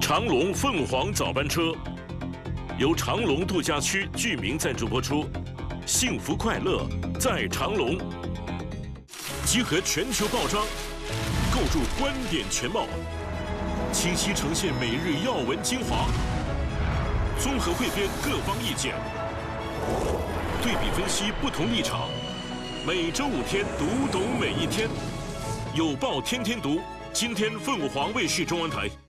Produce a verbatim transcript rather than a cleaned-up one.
长隆凤凰早班车由长隆度假区居民赞助播出，幸福快乐在长隆，集合全球报章，构筑观点全貌，清晰呈现每日要闻精华，综合汇编各方意见，对比分析不同立场。每周五天，读懂每一天。有报天天读，今天凤凰卫视中文台。